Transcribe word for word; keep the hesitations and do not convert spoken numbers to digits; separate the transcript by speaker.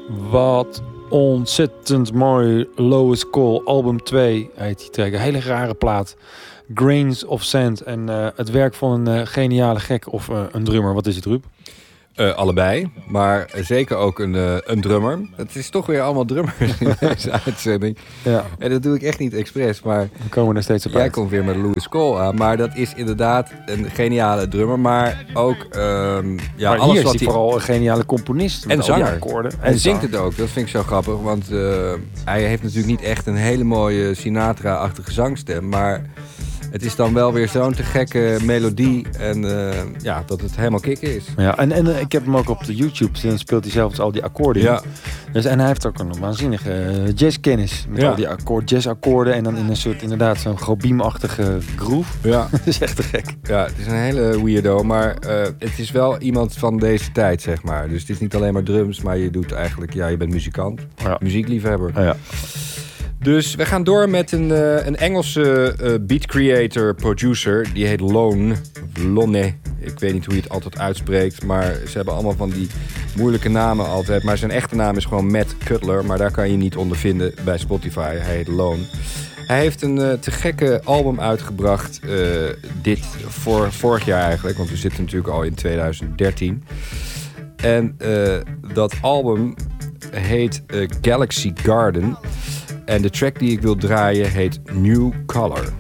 Speaker 1: Wat ontzettend mooi. Lowest Call, album twee heet die track. Een hele rare plaat. Grains of Sand. En uh, het werk van een uh, geniale gek of uh, een drummer. Wat is het, Ruud?
Speaker 2: Uh, allebei, maar zeker ook een, uh, een drummer. Het is toch weer allemaal drummers in deze uitzending. Ja. En dat doe ik echt niet expres, maar...
Speaker 1: We komen er steeds op
Speaker 2: Jij
Speaker 1: uit.
Speaker 2: komt weer met Lewis Cole aan, maar dat is inderdaad een geniale drummer. Maar ook, um, ja,
Speaker 1: maar
Speaker 2: alles
Speaker 1: hier is
Speaker 2: wat
Speaker 1: hij
Speaker 2: hij...
Speaker 1: vooral een geniale componist.
Speaker 2: En zanger.
Speaker 1: Akkoorden. En,
Speaker 2: en zingt het ook, dat vind ik zo grappig. Want uh, hij heeft natuurlijk niet echt een hele mooie Sinatra-achtige zangstem, maar... Het is dan wel weer zo'n te gekke melodie en uh, ja, dat het helemaal kicken is.
Speaker 1: Ja, en, en uh, ik heb hem ook op de YouTube, dan speelt hij zelfs al die akkoorden.
Speaker 2: Ja.
Speaker 1: Dus, en hij heeft ook een waanzinnige uh, jazzkennis. Met ja. al die akkoord, jazzakkoorden en dan in een soort, inderdaad, zo'n grobiemachtige groove.
Speaker 2: Ja.
Speaker 1: Dat is echt te gek.
Speaker 2: Ja, het is een hele weirdo, maar uh, het is wel iemand van deze tijd, zeg maar. Dus het is niet alleen maar drums, maar je doet eigenlijk, ja, je bent muzikant, ja. muziekliefhebber.
Speaker 1: Ja, ja.
Speaker 2: Dus we gaan door met een, uh, een Engelse uh, beat creator, producer. Die heet Lone. Lonne. Ik weet niet hoe je het altijd uitspreekt. Maar ze hebben allemaal van die moeilijke namen altijd. Maar zijn echte naam is gewoon Matt Cutler. Maar daar kan je niet onder vinden bij Spotify. Hij heet Lone. Hij heeft een uh, te gekke album uitgebracht. Uh, dit voor vorig jaar eigenlijk. Want we zitten natuurlijk al in tweeduizend dertien. En uh, dat album heet uh, Galaxy Garden. En de track die ik wil draaien heet New Color.